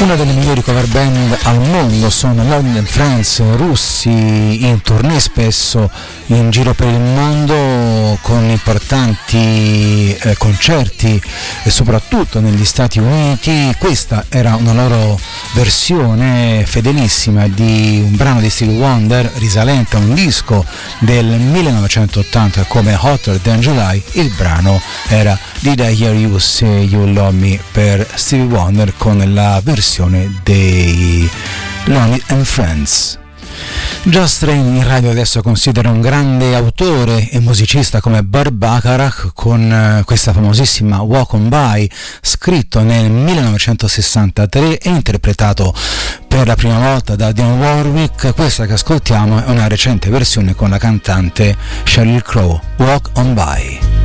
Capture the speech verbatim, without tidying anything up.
Una delle migliori cover band al mondo sono Lord and Friends, russi in tournée spesso in giro per il mondo con importanti eh, concerti e soprattutto negli Stati Uniti. Questa era una loro versione fedelissima di un brano di Stevie Wonder risalente a un disco del millenovecentottanta come Hotter Than July. Il brano era Did I Hear You Say You Love Me per Stevie Wonder con la versione dei Lonely and Friends. Josh Train in radio adesso considera un grande autore e musicista come Burt Bacharach con questa famosissima Walk On By, scritto nel millenovecentosessantatré e interpretato per la prima volta da Dionne Warwick. Questa che ascoltiamo è una recente versione con la cantante Sheryl Crow, Walk On By.